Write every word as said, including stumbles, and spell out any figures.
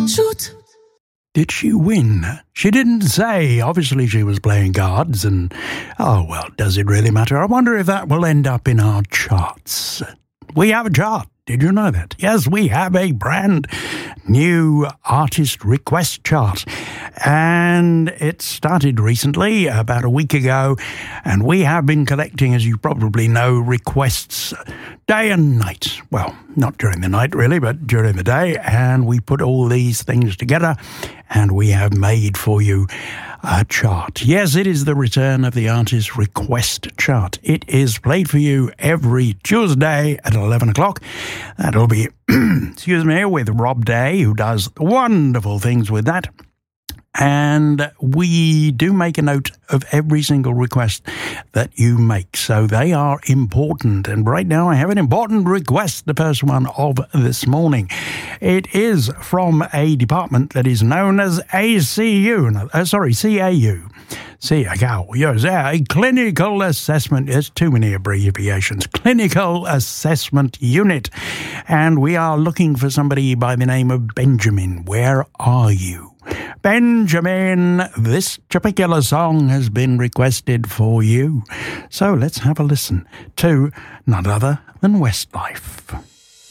Shoot! Did she win? She didn't say. Obviously, she was playing cards, and oh, well, does it really matter? I wonder if that will end up in our charts. We have a chart. Did you know that? Yes, we have a brand new artist request chart. And it started recently, about a week ago, and we have been collecting, as you probably know, requests day and night. Well, not during the night, really, but during the day. And we put all these things together, and we have made for you a chart. Yes, it is the return of the artist request chart. It is played for you every Tuesday at eleven o'clock. That'll be, excuse me, with Rob Day, who does wonderful things with that. And we do make a note of every single request that you make. So they are important. And right now I have an important request, the first one of this morning. It is from a department that is known as A C U. Uh, sorry, C A U. See, yes, a clinical assessment. There's too many abbreviations. Clinical Assessment Unit. And we are looking for somebody by the name of Benjamin. Where are you? Benjamin, this particular song has been requested for you. So let's have a listen to none other than Westlife.